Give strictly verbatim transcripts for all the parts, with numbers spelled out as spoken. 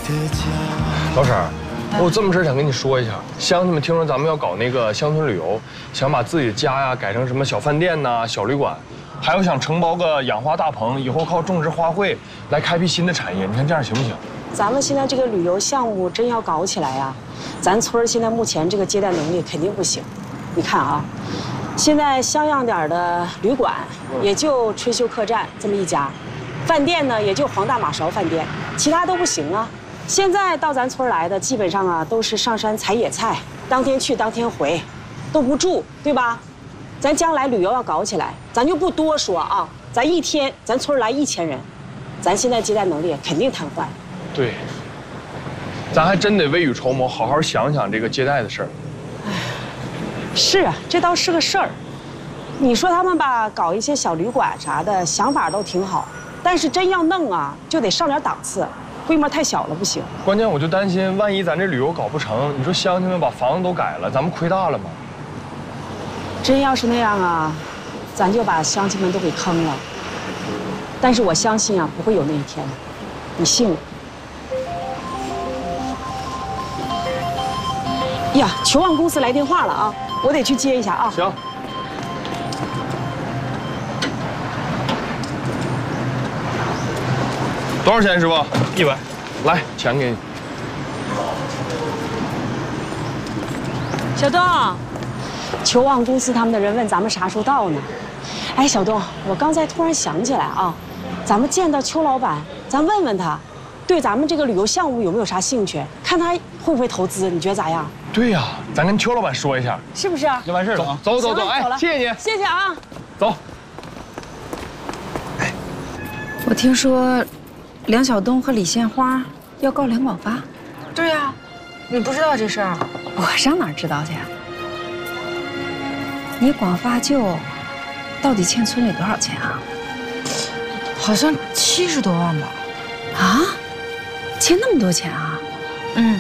老婶儿，我有这么事想跟你说一下。乡亲们听说咱们要搞那个乡村旅游，想把自己的家呀改成什么小饭店呐、小旅馆，还有想承包个养花大棚，以后靠种植花卉来开辟新的产业。你看这样行不行？ 咱们现在这个旅游项目真要搞起来呀，咱村现在目前这个接待能力肯定不行。你看啊，现在像样点的旅馆也就春秀客栈这么一家，饭店呢也就黄大马勺饭店，其他都不行啊。现在到咱村来的基本上啊都是上山采野菜，当天去当天回，都不住，对吧？咱将来旅游要搞起来，咱就不多说啊，咱一天咱村来一千人，咱现在接待能力肯定瘫痪。 对，咱还真得未雨绸缪，好好想想这个接待的事儿。 哎，是啊，这倒是个事儿。你说他们吧，搞一些小旅馆啥的，想法都挺好，但是真要弄啊，就得上点档次，规模太小了不行。 关键我就担心，万一咱这旅游搞不成，你说乡亲们把房子都改了，咱们亏大了吗？ 真要是那样啊，咱就把乡亲们都给坑了。但是我相信啊，不会有那一天，你信我。呀，球旺公司来电话了啊，我得去接一下啊。 行。多少钱，师傅？一百。来，钱给你。 小东，球旺公司他们的人问咱们啥时候到呢？哎，小东，我刚才突然想起来啊，咱们见到邱老板，咱问问他，对咱们这个旅游项目有没有啥兴趣，看他会不会投资，你觉得咋样？ 对呀，咱跟邱老板说一下， 是不是？ 就完事了啊！走走走，哎，谢谢你， 谢谢啊。 走。 哎，我听说梁晓东和李献花要告梁广发。 对呀，你不知道这事儿？ 我上哪儿知道去？你广发舅到底欠村里多少钱啊？ 好像七十多万吧。 啊？欠那么多钱啊？ 嗯。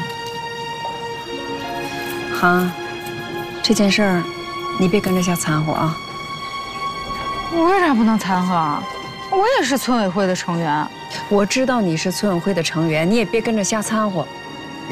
好，这件事儿你别跟着瞎掺和啊。 我为啥不能掺和啊？我也是村委会的成员。 我知道你是村委会的成员，你也别跟着瞎掺和。